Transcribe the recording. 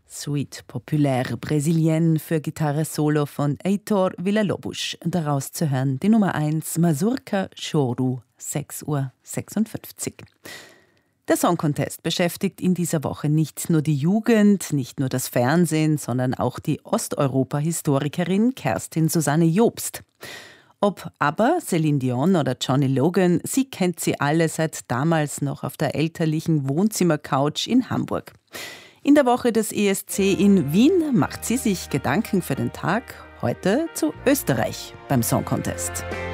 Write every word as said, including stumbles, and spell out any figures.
Suite Populaire Brésilienne für Gitarre-Solo von Heitor Villa-Lobos. Daraus zu hören die Nummer eins Mazurka Choro, sechs Uhr sechsundfünfzig. Der Song Contest beschäftigt in dieser Woche nicht nur die Jugend, nicht nur das Fernsehen, sondern auch die Osteuropa-Historikerin Kerstin Susanne Jobst. Ob ABBA, Celine Dion oder Johnny Logan, sie kennt sie alle seit damals noch auf der elterlichen Wohnzimmercouch in Hamburg. In der Woche des E S C in Wien macht sie sich Gedanken für den Tag. Heute zu Österreich beim Song Contest.